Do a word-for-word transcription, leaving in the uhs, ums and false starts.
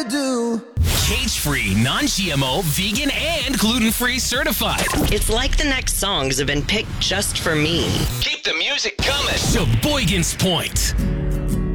do. Cage-free, non-G M O, vegan, and gluten-free certified. It's like the next songs have been picked just for me. Keep the music coming. Sheboygan's Point.